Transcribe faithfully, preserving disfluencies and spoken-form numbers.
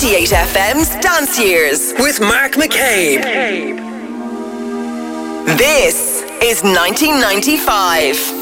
ninety-eight F M's Dance Years with Mark McCabe. This is nineteen ninety-five.